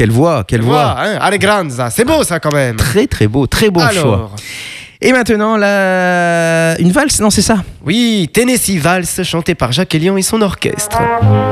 quelle voix, quelle voix. Hein, Alleganza, c'est beau ça quand même. Très très beau choix. Alors, Et maintenant, une valse, non c'est ça? oui, Tennessee Valse, chantée par Jacques Elian et son orchestre.